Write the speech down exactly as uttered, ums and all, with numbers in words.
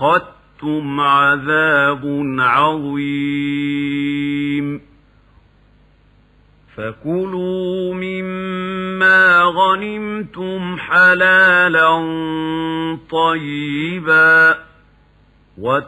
أخذتم عذاب عظيم فكلوا مما غنمتم حلالا طيبا